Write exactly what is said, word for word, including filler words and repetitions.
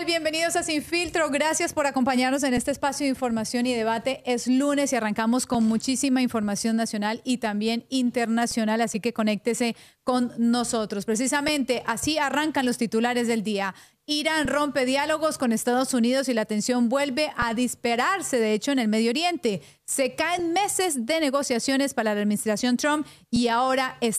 tal? Bienvenidos a Sin Filtro. Gracias por acompañarnos en este espacio de información y debate. Es lunes y arrancamos con muchísima información nacional y también internacional, así que conéctese con nosotros. Precisamente así arrancan los titulares del día. Irán rompe diálogos con Estados Unidos y la tensión vuelve a dispararse, de hecho, en el Medio Oriente. Se caen meses de negociaciones para la administración Trump y ahora Estados